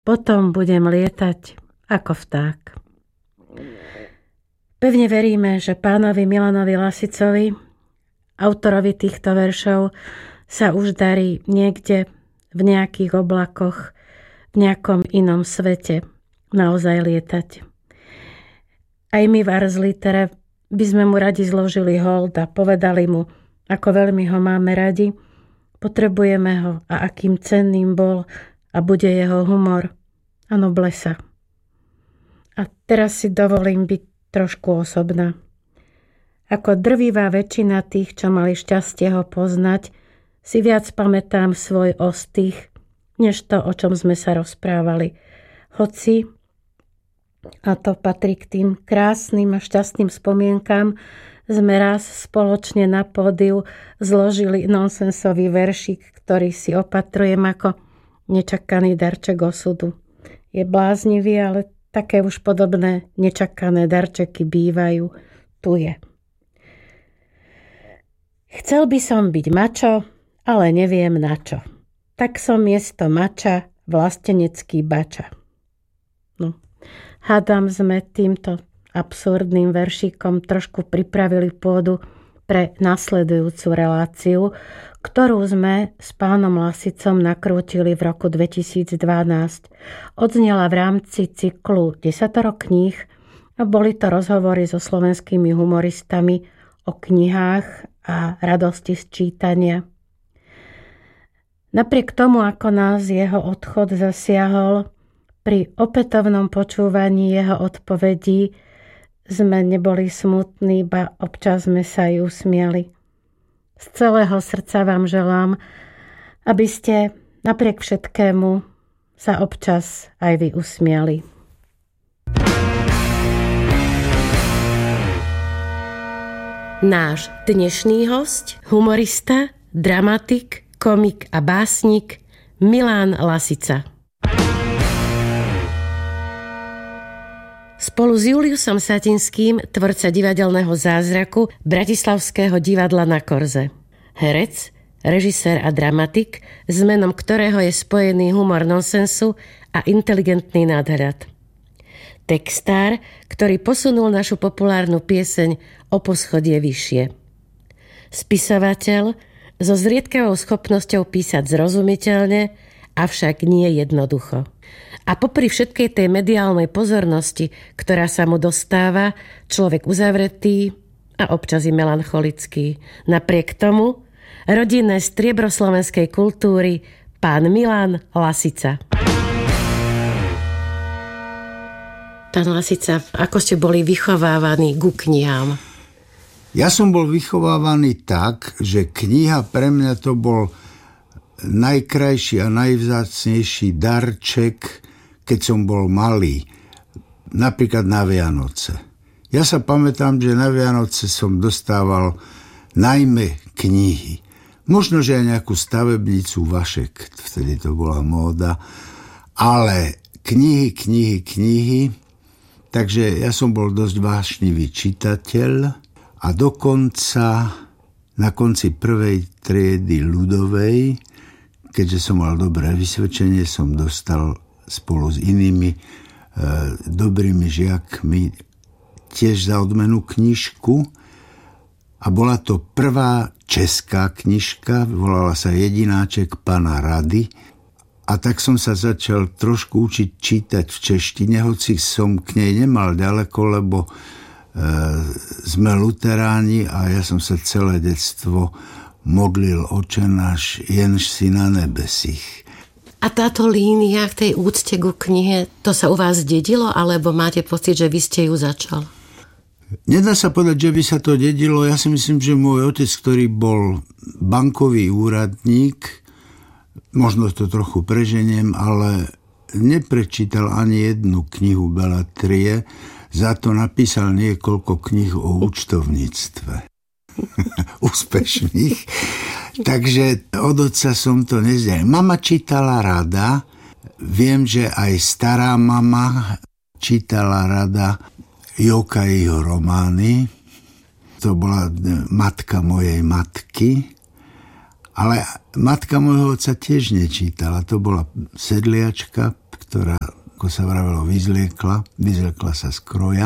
Potom budem lietať ako vták. Pevne veríme, že pánovi Milanovi Lasicovi, autorovi týchto veršov, sa už darí niekde v nejakých oblakoch, v nejakom inom svete naozaj lietať. Aj my v Ars Litera by sme mu radi zložili hold a povedali mu, ako veľmi ho máme radi, potrebujeme ho a akým cenným bol a bude jeho humor a noblesa. A teraz si dovolím byť trošku osobná. Ako drvivá väčšina tých, čo mali šťastie ho poznať, si viac pamätám svoj ostých, než to, o čom sme sa rozprávali. Hoci, a to patrí k tým krásnym a šťastným spomienkám, sme raz spoločne na pódiu zložili nonsensový veršik, ktorý si opatrujem ako nečakaný darček osudu. Je bláznivý, ale také už podobné nečakané darčeky bývajú. Tu je. Chcel by som byť mačo, ale neviem na čo. Tak som miesto mača vlastenecký bača. No, hádam sme týmto absurdným veršíkom trošku pripravili pôdu pre nasledujúcu reláciu, ktorú sme s pánom Lasicom nakrútili v roku 2012. Odznela v rámci cyklu 10 kníh a boli to rozhovory so slovenskými humoristami o knihách a radosti z čítania. Napriek tomu, ako nás jeho odchod zasiahol, pri opätovnom počúvaní jeho odpovedí sme neboli smutní, ba občas sme sa aj usmiali. Z celého srdca vám želám, aby ste napriek všetkému sa občas aj vy usmiali. Náš dnešný hosť, humorista, dramatik, komik a básnik Milan Lasica. Spolu s Juliusom Satinským, tvorca divadelného zázraku Bratislavského divadla Na Korze. Herec, režisér a dramatik, s menom ktorého je spojený humor nonsensu a inteligentný nadhľad. Textár, ktorý posunul našu populárnu pieseň o poschodie vyššie. Spisovateľ so zriedkavou schopnosťou písať zrozumiteľne, avšak nie jednoducho. A popri všetkej tej mediálnej pozornosti, ktorá sa mu dostáva, človek uzavretý a občas i melancholický. Napriek tomu rodinné striebro slovenskej kultúry, pán Milan Lasica. Pán Lasica, ako ste boli vychovávaní ku knihám? Ja som bol vychovávaný tak, že kniha pre mňa to bol najkrajší a najvzácnejší darček, keď som bol malý, napríklad na Vianoce. Ja sa pamätám, že na Vianoce som dostával najmä knihy. Možno, že aj nejakú stavebnicu Vašek, vtedy to bola móda, ale knihy. Takže ja som bol dosť vášnivý čitateľ a dokonca na konci prvej triedy ľudovej, keďže som mal dobré vysvedčenie, som dostal spolu s inými dobrými žiakmi tiež za odmenu knižku a bola to prvá česká knižka, volala sa Jedináček pana Rady a tak som sa začal trošku učiť čítať v češtine, hoci som k nej nemal ďaleko, lebo sme luteráni a ja som sa celé detstvo modlil Oče náš, jenž si na nebesích. A táto línia k tej úcte ku knihe, to sa u vás dedilo, alebo máte pocit, že vy ste ju začal? Nedá sa povedať, že by sa to dedilo. Ja si myslím, že môj otec, ktorý bol bankový úradník, možno to trochu preženiem, ale neprečítal ani jednu knihu Beletrie, za to napísal niekoľko kníh o účtovníctve. Úspešných. Takže od otca som to nezdiel. Mama čítala rada. Viem, že aj stará mama čítala rada Jokajho romány. To bola matka mojej matky. Ale matka môjho otca tiež nečítala. To bola sedliačka, ktorá, ako sa vravelo, vyzliekla sa z kroja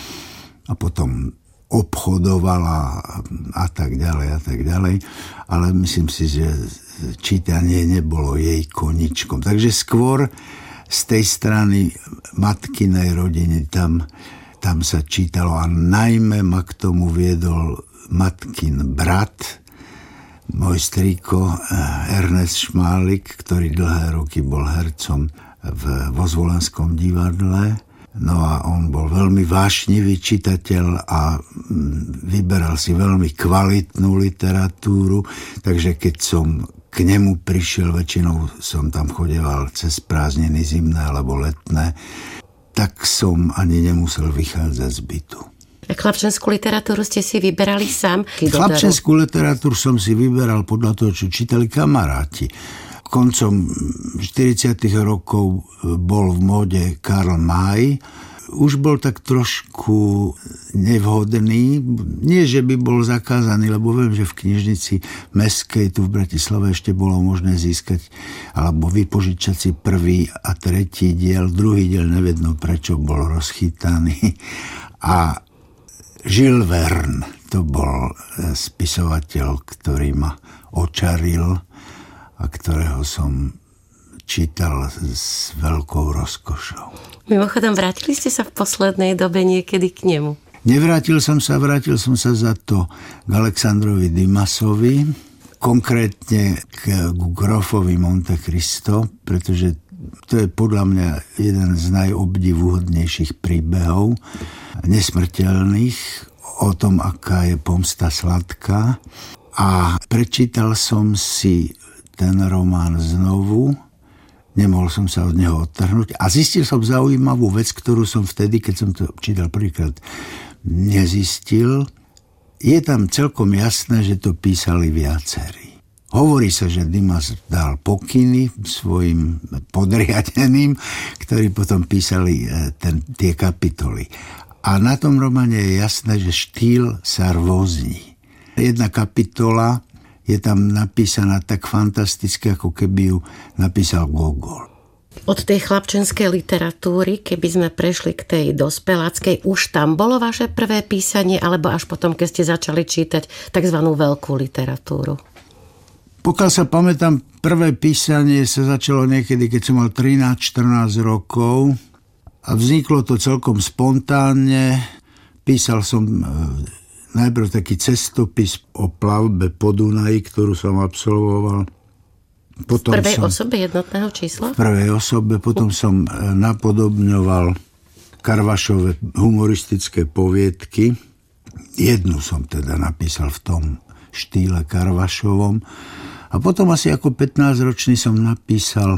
a potom obchodovala a tak ďalej. Ale myslím si, že čítanie nebolo jej koničkom. Takže skôr z tej strany matkinej rodiny tam sa čítalo a najmä ma k tomu viedol matkin brat, môj strýko Ernest Šmálik, ktorý dlhé roky bol hercom vo Zvolenskom divadle. No a on bol veľmi vášnivý čitateľ a vyberal si veľmi kvalitnú literatúru, takže keď som k nemu prišiel, väčšinou som tam chodeval cez prázdniny zimné alebo letné, tak som ani nemusel vychádzať z bytu. Chlapčenskú literatúru ste si vyberali sám? Chlapčenskú literatúru som si vyberal podľa toho, čo čítali kamaráti. Koncom 40. rokov bol v móde Karl May. Už bol tak trošku nevhodný. Nie, že by bol zakázaný, lebo viem, že v knižnici mestskej tu v Bratislave ešte bolo možné získať alebo vypožičať si prvý a tretí diel. Druhý diel nevedno, prečo bol rozchytaný. A Jules Verne, to bol spisovateľ, ktorý ma očaril a ktorého som čítal s veľkou rozkošou. Mimochodom, vrátili ste sa v poslednej dobe niekedy k nemu? Vrátil som sa za to k Alexandrovi Dimasovi, konkrétne k Grofovi Monte Cristo, pretože to je podľa mňa jeden z najobdivuhodnejších príbehov, nesmrteľných, o tom, aká je pomsta sladká. A prečítal som si ten román znovu, nemohol som sa od neho odtrhnúť a zistil som zaujímavú vec, ktorú som vtedy, keď som to čítal prvýkrát, nezistil. Je tam celkom jasné, že to písali viacerí. Hovorí sa, že Dimas dal pokyny svojim podriadeným, ktorí potom písali tie kapitoly. A na tom románe je jasné, že štýl sa rôzni. Jedna kapitola je tam napísaná tak fantasticky, ako keby ju napísal Gogol. Od tej chlapčenskej literatúry, keby sme prešli k tej dospeláckej, už tam bolo vaše prvé písanie, alebo až potom, keď ste začali čítať takzvanú veľkú literatúru? Pokiaľ sa pamätám, prvé písanie sa začalo niekedy, keď som mal 13-14 rokov a vzniklo to celkom spontánne. Písal som najprv taký cestopis o plavbe po Dunaji, ktorú som absolvoval. Potom v prvej osobe jednotného čísla? V prvej osobe. Potom som napodobňoval Karvašove humoristické poviedky. Jednu som teda napísal v tom štýle Karvašovom. A potom asi ako 15-ročný som napísal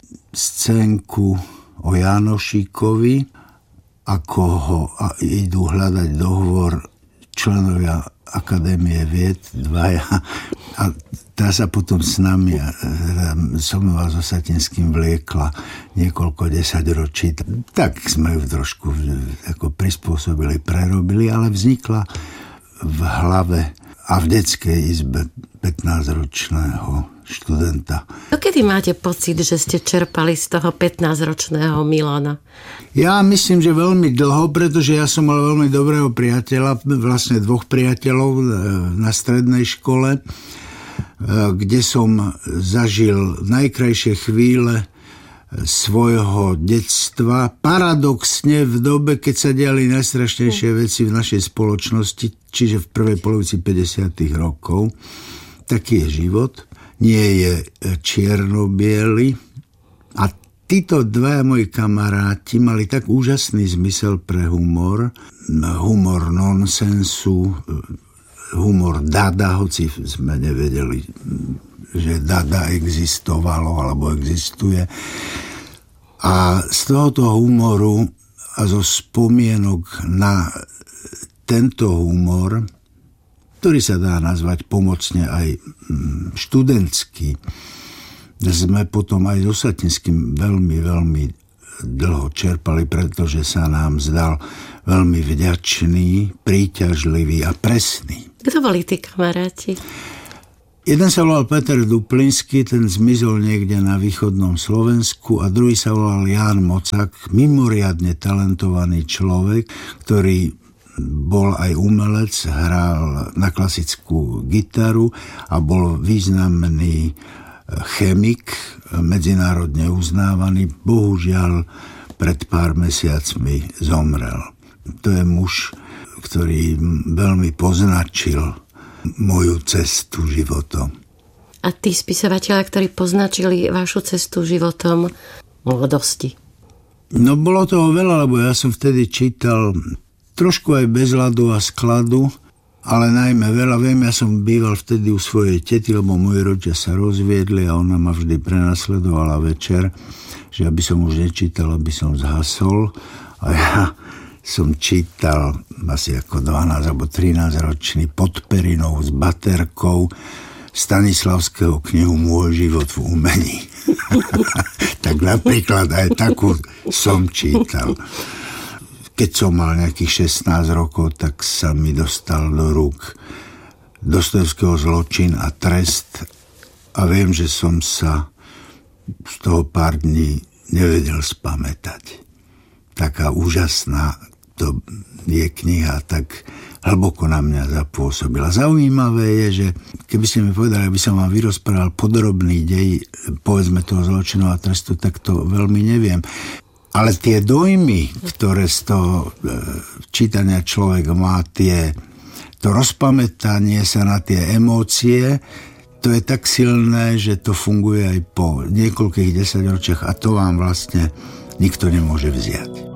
scénku o Jánošíkovi, ako ho idú hľadať dohovor členovia Akadémie vied, dvaja. A tá sa potom s nami, so mnou a so Satinským vliekla niekoľko desaťročí. Tak sme ju trošku ako prispôsobili, prerobili, ale vznikla v hlave a v detskej izbe 15-ročného študenta. Dokedy máte pocit, že ste čerpali z toho 15-ročného Milana? Ja myslím, že veľmi dlho, pretože ja som mal veľmi dobrého priateľa, vlastne dvoch priateľov na strednej škole, kde som zažil najkrajšie chvíle svojho detstva. Paradoxne v dobe, keď sa diali najstrašnejšie veci v našej spoločnosti, čiže v prvej polovici 50. rokov. Taký je život. Nie je čierno-biely. A títo dvaja moji kamaráti mali tak úžasný zmysel pre humor. Humor nonsensu, humor dada, hoci sme nevedeli, že dada existovalo alebo existuje. A z tohoto humoru a zo spomienok na tento humor, ktorý sa dá nazvať pomocne aj študentský, sme potom aj so Satinským veľmi, veľmi dlho čerpali, pretože sa nám zdal veľmi vďačný, príťažlivý a presný. Kto boli tí kamaráti? Jeden sa volal Peter Duplinský, ten zmizol niekde na východnom Slovensku, a druhý sa volal Ján Mocák, mimoriadne talentovaný človek, ktorý bol aj umelec, hral na klasickú gitaru a bol významný chemik, medzinárodne uznávaný. Bohužiaľ pred pár mesiacmi zomrel. To je muž, ktorý veľmi poznačil moju cestu životom. A tí spisovatelia, ktorí poznačili vašu cestu životom mladosti? No bolo toho veľa, lebo ja som vtedy čítal trošku aj bez ľadu a skladu, ale najmä veľa. Viem, ja som býval vtedy u svojej tety, lebo moji rodičia sa rozviedli a ona ma vždy prenasledovala večer, že aby som už nečítal, aby som zhasol. A ja som čítal asi ako 12 alebo 13 ročný pod perinou s baterkou Stanislavského knihu Môj život v umení. Tak napríklad aj takú som čítal. Keď som mal nejakých 16 rokov, tak sa mi dostal do rúk Dostojevského Zločin a trest a viem, že som sa z toho pár dní nevedel spamätať. Taká úžasná to je kniha, tak hlboko na mňa zapôsobila. Zaujímavé je, že keby ste mi povedali, aby som vám vyrozprával podrobný dej, povedzme toho Zločinu a trestu, tak to veľmi neviem. Ale tie dojmy, ktoré z toho čítania človek má, to rozpamätanie sa na tie emócie, to je tak silné, že to funguje aj po niekoľkých desaťročiach a to vám vlastne nikto nemôže vziať.